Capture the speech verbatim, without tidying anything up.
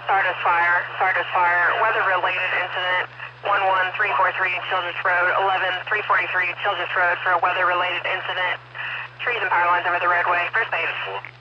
Stardust Fire, Stardust Fire, weather-related incident, one one three four three Childress Road, eleven three forty-three Childress Road for a weather-related incident. Trees and power lines over the roadway, first base.